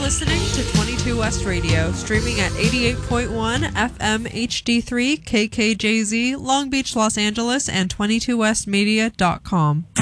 listening to 22 West Radio, streaming at 88.1 FM HD3 KKJZ, Long Beach, Los Angeles, and 22westmedia.com.